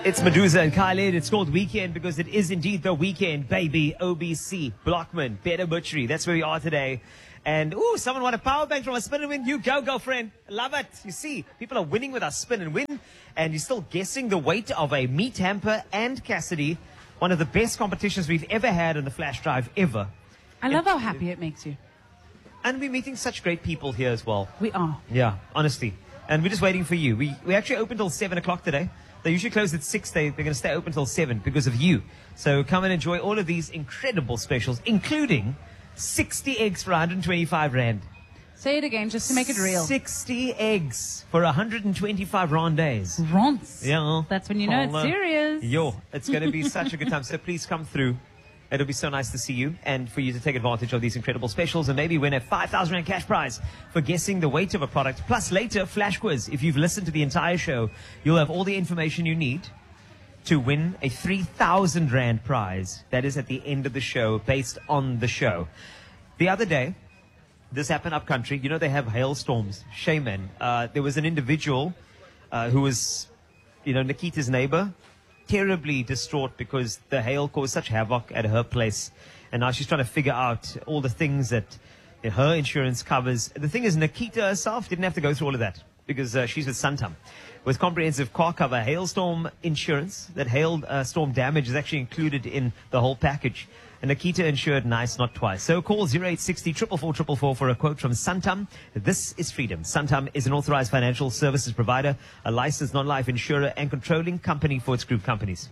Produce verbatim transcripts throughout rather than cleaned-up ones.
It's Medusa and Khaled. It's called Weekend because it is indeed the weekend, baby. O B C, Blockman, Better Butchery. That's where we are today. And, ooh, someone won a power bank from a spin and win. You go, girlfriend. Love it. You see, people are winning with our spin and win. And you're still guessing the weight of a meat hamper and Cassidy. One of the best competitions we've ever had on the flash drive ever. I love it, how happy it makes you. And we're meeting such great people here as well. We are. Yeah, honestly. And we're just waiting for you. We, we actually open till seven o'clock today. They usually close at six. They, they're going to stay open till seven because of you. So come and enjoy all of these incredible specials, including sixty eggs for one hundred twenty-five rand. Say it again, just to make it real. sixty eggs for one hundred twenty-five rondays. Ronds. Yeah. That's when you know it's serious. Yo, it's going to be such a good time. So please come through. It'll be so nice to see you and for you to take advantage of these incredible specials and maybe win a five thousand rand cash prize for guessing the weight of a product. Plus later, flash quiz. If you've listened to the entire show, you'll have all the information you need to win a three thousand rand prize. That is at the end of the show based on the show. The other day, this happened up country. You know, they have hailstorms. Shaman. Uh, there was an individual uh, who was, you know, Nikita's neighbor, terribly distraught because the hail caused such havoc at her place. And now she's trying to figure out all the things that you know, her insurance covers. The thing is, Nikita herself didn't have to go through all of that because uh, she's with Santam. With comprehensive car cover, hailstorm insurance, that hail uh, storm damage is actually included in the whole package. And Nikita insured nice, not twice. So call zero eight six zero, four four four four four for a quote from Santam. This is freedom. Santam is an authorized financial services provider, a licensed non-life insurer, and controlling company for its group companies.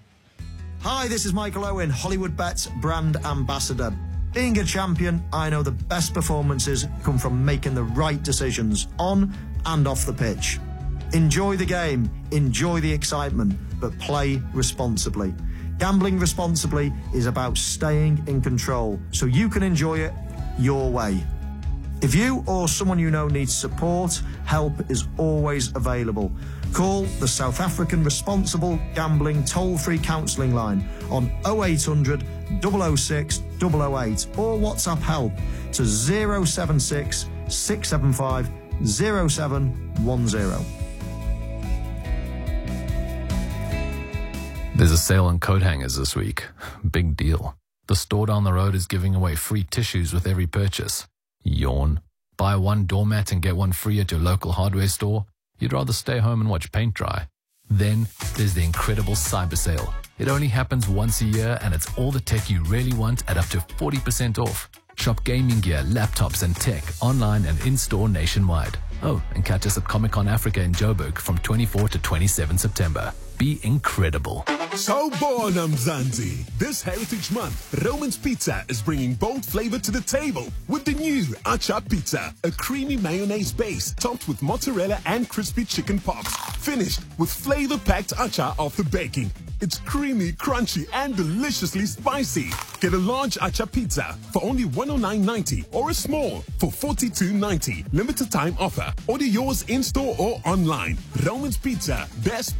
Hi, this is Michael Owen, Hollywood Bets brand ambassador. Being a champion, I know the best performances come from making the right decisions on and off the pitch. Enjoy the game, enjoy the excitement, but play responsibly. Gambling responsibly is about staying in control so you can enjoy it your way. If you or someone you know needs support, help is always available. Call the South African Responsible Gambling toll-free counselling line on oh eight hundred, double oh six, double oh eight or WhatsApp help to zero seven six, six seven five, zero seven one zero. There's a sale on coat hangers this week. Big deal. The store down the road is giving away free tissues with every purchase. Yawn. Buy one doormat and get one free at your local hardware store? You'd rather stay home and watch paint dry. Then there's the incredible cyber sale. It only happens once a year and it's all the tech you really want at up to forty percent off. Shop gaming gear, laptops and tech online and in-store nationwide. Oh, and catch us at Comic-Con Africa in Joburg from twenty-fourth to twenty-seventh September. Be incredible. Sawubona Mzansi. This Heritage Month, Roman's Pizza is bringing bold flavor to the table with the new Acha Pizza, a creamy mayonnaise base topped with mozzarella and crispy chicken pops, finished with flavor-packed acha after baking. It's creamy, crunchy, and deliciously spicy. Get a large Acha Pizza for only one oh nine ninety or a small for forty-two ninety. Limited time offer. Order yours in-store or online. Roman's Pizza, best